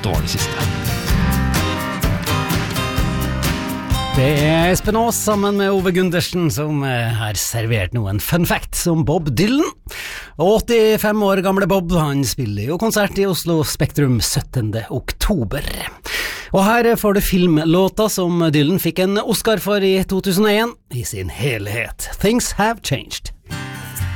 at det var det siste. Det Espen Aas sammen med Ove Gundersen som har servert noen fun facts om Bob Dylan. 85 år gamle Bob, han spiller jo konsert i Oslo Spektrum 17. oktober. Og her får du filmlåta som Dylan fikk en Oscar for i 2001 i sin helhet. Things Have Changed.